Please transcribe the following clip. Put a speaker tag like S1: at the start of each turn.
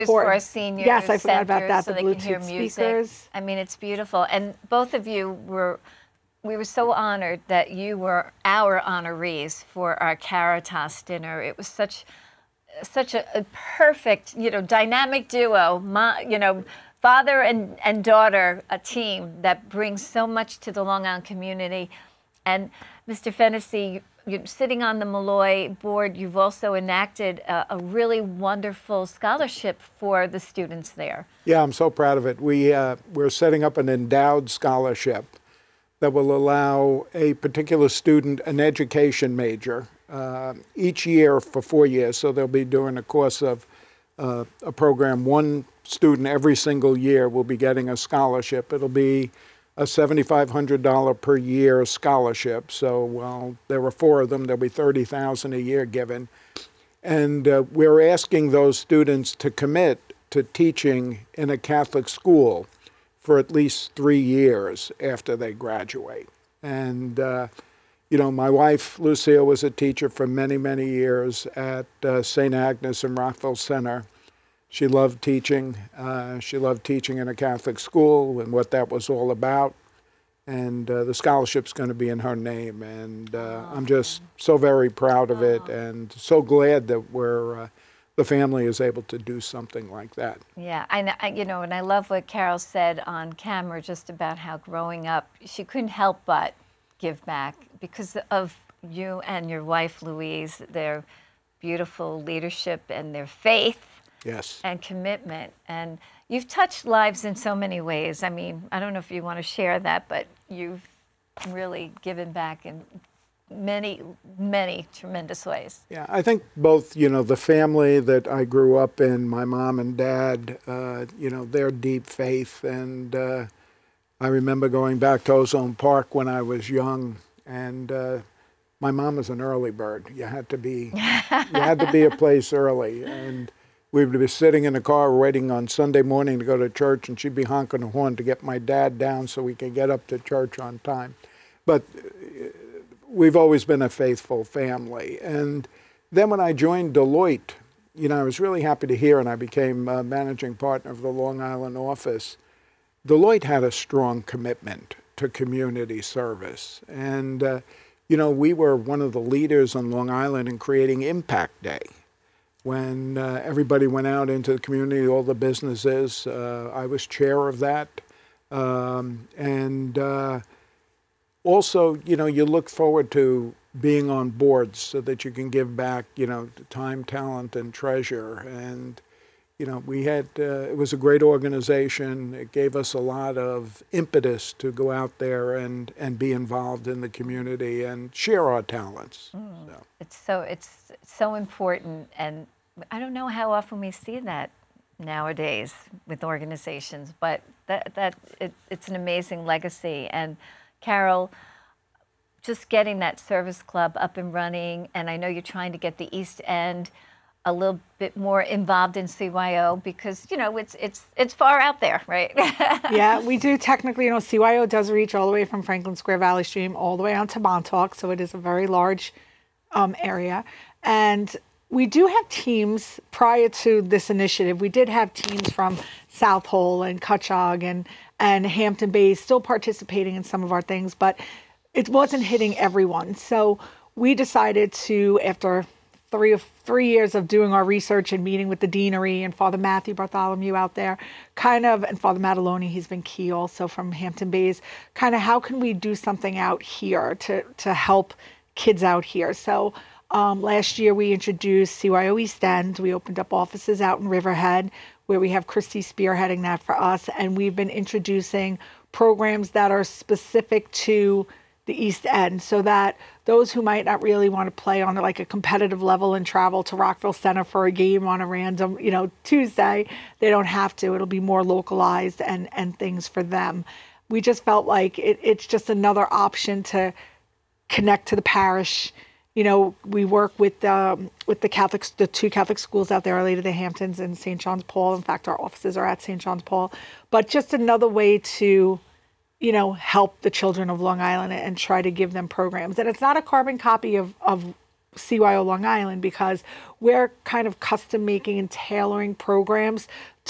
S1: for our senior
S2: Yes, I forgot about that,
S1: so
S2: the
S1: they can hear
S2: Bluetooth
S1: music.
S2: speakers.
S1: I mean, it's beautiful. And both of you we were so honored that you were our honorees for our Caritas dinner. It was such a perfect, dynamic duo, father and daughter, a team that brings so much to the Long Island community. And Mr. Fennessy, you're sitting on the Malloy board, you've also enacted a really wonderful scholarship for the students there.
S3: Yeah, I'm so proud of it. We're setting up an endowed scholarship that will allow a particular student an education major each year for 4 years. So they'll be doing a course of a program. One student every single year will be getting a scholarship. It'll be a $7,500 per year scholarship. So, well, there were 4 of them. There'll be $30,000 a year given. And we're asking those students to commit to teaching in a Catholic school for at least 3 years after they graduate. And, my wife, Lucille, was a teacher for many, many years at St. Agnes and Rockville Center. She loved teaching. She loved teaching in a Catholic school and what that was all about. And the scholarship's going to be in her name. And I'm just so very proud of it and so glad that the family is able to do something like that.
S1: Yeah, and I love what Carol said on camera just about how growing up, she couldn't help but give back because of you and your wife, Louise, their beautiful leadership and their faith.
S3: Yes.
S1: And commitment. And you've touched lives in so many ways. I mean, I don't know if you want to share that, but you've really given back in many, many tremendous ways.
S3: Yeah, I think both, the family that I grew up in, my mom and dad, their deep faith. And I remember going back to Ozone Park when I was young, and my mom was an early bird. You had to be a place early. And we would be sitting in the car waiting on Sunday morning to go to church, and she'd be honking the horn to get my dad down so we could get up to church on time. But we've always been a faithful family. And then when I joined Deloitte, I was really happy to hear, and I became managing partner of the Long Island office. Deloitte had a strong commitment to community service. And, we were one of the leaders on Long Island in creating Impact Day. When everybody went out into the community, all the businesses, I was chair of that. Also, you look forward to being on boards so that you can give back, time, talent, and treasure. And, we had, it was a great organization. It gave us a lot of impetus to go out there and be involved in the community and share our talents. So.
S1: It's so important, and I don't know how often we see that nowadays with organizations, but it's an amazing legacy. And Carol, just getting that service club up and running, and I know you're trying to get the East End a little bit more involved in CYO because, it's far out there, right?
S2: Yeah, we do technically, CYO does reach all the way from Franklin Square Valley Stream all the way on to Montauk, so it is a very large area. And we do have teams prior to this initiative. We did have teams from South Hole and Cutchogue and Hampton Bays still participating in some of our things, but it wasn't hitting everyone. So we decided to, after 3 years of doing our research and meeting with the deanery and Father Matthew Bartholomew out there, and Father Mataloni, he's been key also from Hampton Bays, how can we do something out here to help kids out here? So last year we introduced CYO East End. We opened up offices out in Riverhead where we have Christy spearheading that for us. And we've been introducing programs that are specific to the East End so that those who might not really want to play on like a competitive level and travel to Rockville Center for a game on a random, Tuesday, they don't have to. It'll be more localized and things for them. We just felt like it's just another option to connect to the parish. We work with the 2 Catholic schools out there, Our Lady of the Hamptons and St. John's Paul. In fact, our offices are at St. John's Paul. But just another way to, help the children of Long Island and try to give them programs. And it's not a carbon copy of CYO Long Island, because we're kind of custom making and tailoring programs